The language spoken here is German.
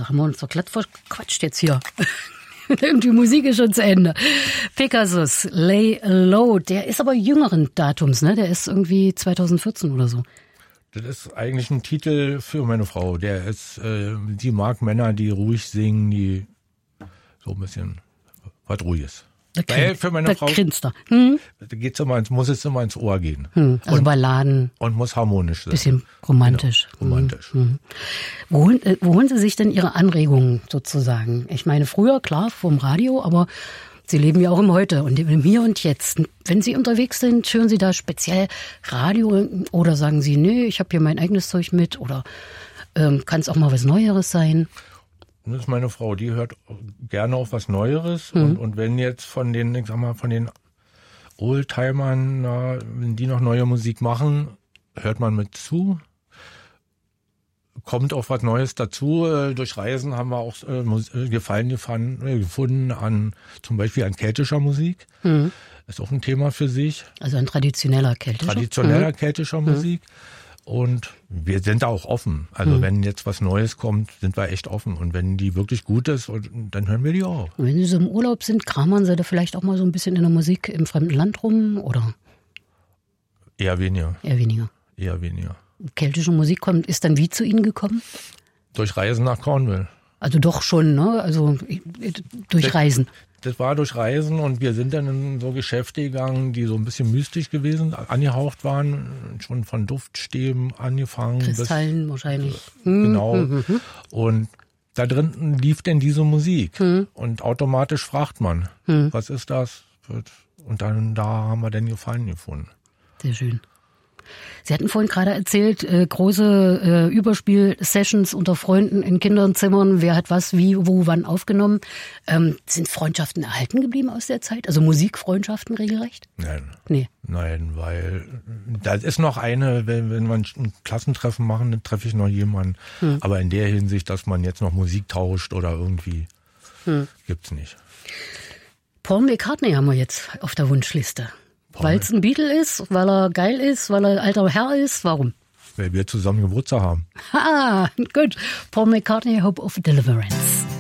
Da haben wir uns doch glatt verquatscht jetzt hier. Die Musik ist schon zu Ende. Pegasus, Lay Low, der ist aber jüngeren Datums, ne? Der ist irgendwie 2014 oder so. Das ist eigentlich ein Titel für meine Frau. Der ist, die mag Männer, die ruhig singen, die so ein bisschen was Ruhiges. Weil für meine Frau grinst er. Muss es immer ins Ohr gehen. Also und, Balladen. Und muss harmonisch sein. Bisschen romantisch. Genau, romantisch. Wo holen Sie sich denn Ihre Anregungen sozusagen? Ich meine, früher, klar, vom Radio, aber Sie leben ja auch im Heute und im Hier und Jetzt. Wenn Sie unterwegs sind, hören Sie da speziell Radio oder sagen Sie, nee, ich habe hier mein eigenes Zeug mit oder kann es auch mal was Neueres sein? Das ist meine Frau, die hört gerne auf was Neueres. Und wenn jetzt von den, ich sag mal, von den Oldtimern, wenn die noch neue Musik machen, hört man mit zu. Kommt auch was Neues dazu. Durch Reisen haben wir auch Gefallen gefunden an zum Beispiel an keltischer Musik. Ist auch ein Thema für sich. Also an traditioneller keltischer Musik. Und wir sind da auch offen. Also wenn jetzt was Neues kommt, sind wir echt offen. Und wenn die wirklich gut ist, dann hören wir die auch. Und wenn Sie so im Urlaub sind, kramern Sie da vielleicht auch mal so ein bisschen in der Musik im fremden Land rum, oder? Eher weniger. Keltische Musik ist dann wie zu Ihnen gekommen? Durch Reisen nach Cornwall. Also doch schon, ne? Also durch Reisen. Das war durch Reisen und wir sind dann in so Geschäfte gegangen, die so ein bisschen mystisch gewesen, angehaucht waren, schon von Duftstäben angefangen. Kristallen wahrscheinlich. Genau. Und da drin lief denn diese Musik. Und automatisch fragt man, was ist das? Und dann da haben wir den Gefallen gefunden. Sehr schön. Sie hatten vorhin gerade erzählt, große Überspiel-Sessions unter Freunden in Kinderzimmern. Wer hat was, wie, wo, wann aufgenommen? Sind Freundschaften erhalten geblieben aus der Zeit? Also Musikfreundschaften regelrecht? Nein, weil da ist noch eine, wenn wir ein Klassentreffen machen, dann treffe ich noch jemanden. Aber in der Hinsicht, dass man jetzt noch Musik tauscht oder irgendwie, gibt's nicht. Paul McCartney haben wir jetzt auf der Wunschliste. Weil es ein Beatle ist, weil er geil ist, weil er alter Herr ist. Warum? Weil wir zusammen Geburtstag haben. Gut. Paul McCartney, Hope of Deliverance.